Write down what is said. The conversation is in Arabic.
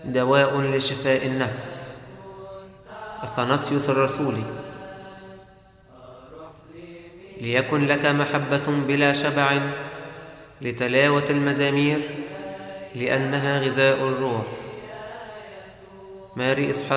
دواء لشفاء النفس. أثناسيوس الرسولي: ليكن لك محبة بلا شبع لتلاوة المزامير، لأنها غذاء الروح. ماري إسحاق